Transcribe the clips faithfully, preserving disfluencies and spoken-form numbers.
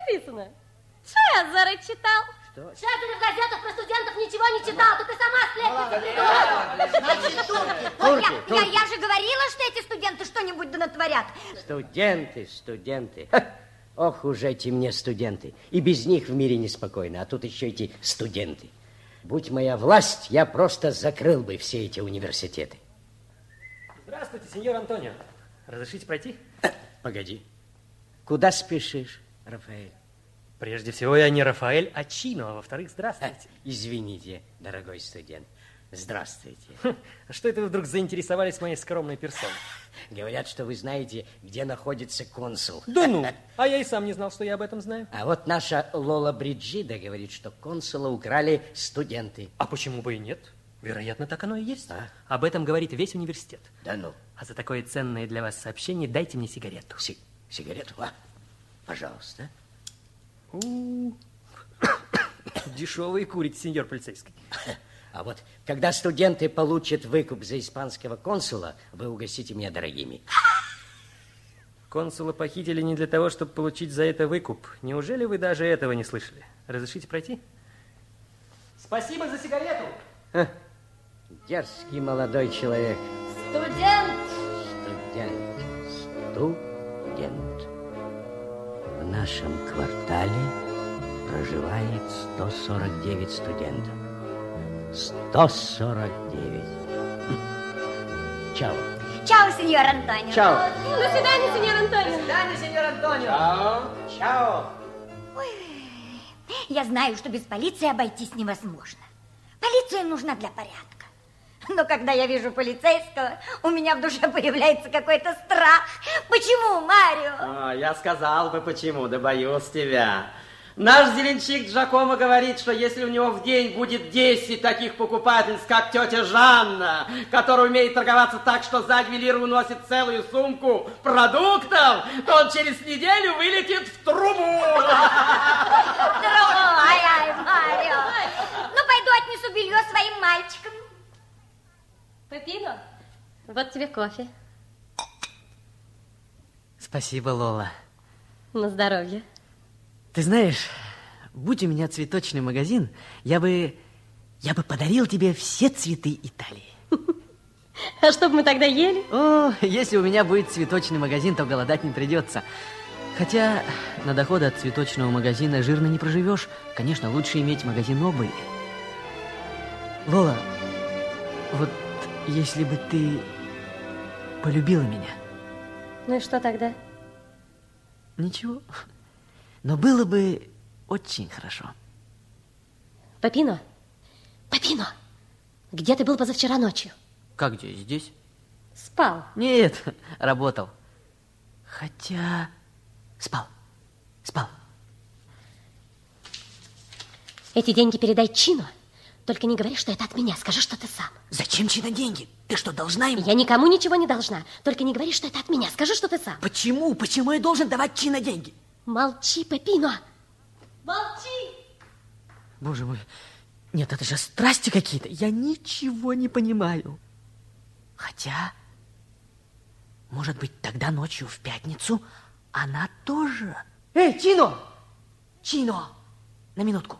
написано? Цезарь читал. Что? Цезарь в газетах про студентов ничего не читал, то ты сама сплетница. Значит, турки. Турки, Я, турки. я, я же говорила, что эти студенты что-нибудь да натворят. Студенты, студенты. Ха! Ох уж эти мне студенты. И без них в мире неспокойно, а тут еще эти студенты. Будь моя власть, я просто закрыл бы все эти университеты. Здравствуйте, сеньор Антонио. Разрешите пройти? Погоди. Куда спешишь, Рафаэль? Прежде всего, я не Рафаэль, а Чино. А во-вторых, здравствуйте. Извините, дорогой студент. Здравствуйте. А что это вы вдруг заинтересовались моей скромной персоной? Говорят, что вы знаете, где находится консул. Да ну, а я и сам не знал, что я об этом знаю. А вот наша Лола Бриджида говорит, что консула украли студенты. А почему бы и нет? Вероятно, так оно и есть. А? Об этом говорит весь университет. Да ну. А за такое ценное для вас сообщение дайте мне сигарету. Си- сигарету? А, пожалуйста. Дешевые курить, сеньор полицейский. А вот когда студенты получат выкуп за испанского консула, вы угостите меня дорогими. Консула похитили не для того, чтобы получить за это выкуп. Неужели вы даже этого не слышали? Разрешите пройти? Спасибо за сигарету. Ха, дерзкий молодой человек. Студент. Студент. Студент. В нашем квартале проживает сто сорок девять студентов. сто сорок девять. Чао. Чао, сеньор Антонио. Чао. До свидания, сеньор Антонио. До свидания, сеньор Антонио. Чао. Чао. Я знаю, что без полиции обойтись невозможно. Полиция нужна для порядка. Но когда я вижу полицейского, у меня в душе появляется какой-то страх. Почему, Марио? А, я сказал бы почему, да боюсь тебя. Наш зеленщик Джакомо говорит, что если у него в день будет десять таких покупательниц, как тетя Жанна, которая умеет торговаться так, что за две лиры уносит целую сумку продуктов, то он через неделю вылетит в трубу. Ай-ай, Марио. Ну, пойду отнесу белье своим мальчикам. Пепино, вот тебе кофе. Спасибо, Лола. На здоровье. Ты знаешь, будь у меня цветочный магазин, я бы, я бы подарил тебе все цветы Италии. А что бы мы тогда ели? О, если у меня будет цветочный магазин, то голодать не придется. Хотя на доходы от цветочного магазина жирно не проживешь. Конечно, лучше иметь магазин обуви. Лола, вот если бы ты полюбила меня... Ну и что тогда? Ничего. Но было бы очень хорошо. Пепино, Пепино, где ты был позавчера ночью? Как где? Здесь? Спал. Нет, работал. Хотя... Спал. Спал. Эти деньги передай Чино. Только не говори, что это от меня. Скажи, что ты сам. Зачем Чина деньги? Ты что, должна ему? Я никому ничего не должна. Только не говори, что это от меня. Скажи, что ты сам. Почему? Почему я должен давать Чина деньги? Молчи, Пепино. Молчи. Боже мой. Нет, это же страсти какие-то. Я ничего не понимаю. Хотя, может быть, тогда ночью в пятницу она тоже... Эй, Чино! Чино! На минутку.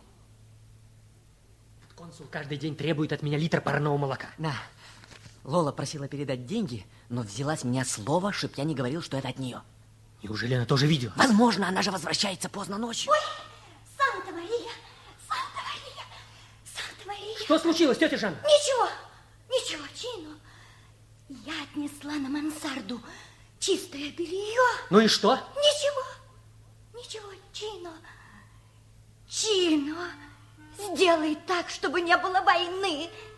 Консул каждый день требует от меня литр парного молока. Да. Лола просила передать деньги, но взяла с меня слово, чтоб я не говорил, что это от нее. Неужели она тоже видела? Возможно, она же возвращается поздно ночью. Ой, Санта-Мария, Санта-Мария, Санта-Мария. Что случилось, тетя Жанна? Ничего, ничего, Чино. Я отнесла на мансарду чистое белье. Ну и что? Ничего, ничего, Чино. Чино, сделай так, чтобы не было войны.